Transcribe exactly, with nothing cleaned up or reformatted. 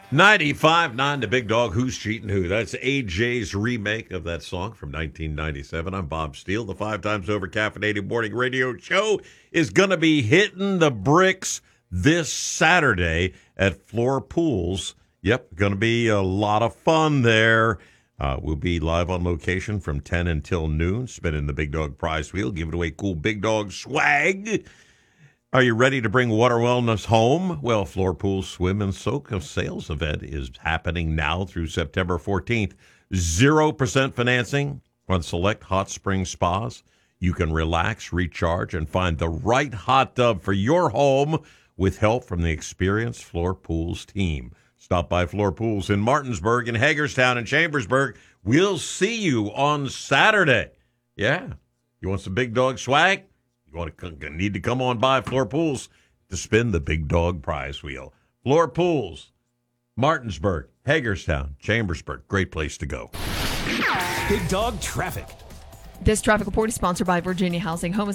ninety-five nine The Big Dog, Who's Cheating Who? That's A J's remake of that song from nineteen ninety-seven. I'm Bob Steele. The five times over caffeinated morning radio show is going to be hitting the bricks this Saturday at Floor Pools. Yep, going to be a lot of fun there. Uh, we'll be live on location from ten until noon, spinning the Big Dog prize wheel, giving away cool Big Dog swag. Are you ready to bring water wellness home? Well, Floor Pools Swim and Soak sales event is happening now through September fourteenth. zero percent financing on select hot spring spas. You can relax, recharge, and find the right hot tub for your home with help from the experienced Floor Pools team. Stop by Floor Pools in Martinsburg, in Hagerstown, and Chambersburg. We'll see you on Saturday. Yeah. You want some Big Dog swag? You want to need to come on by Floor Pools to spin the Big Dog prize wheel. Floor Pools, Martinsburg, Hagerstown, Chambersburg. Great place to go. Big Dog Traffic. This traffic report is sponsored by Virginia Housing. Home is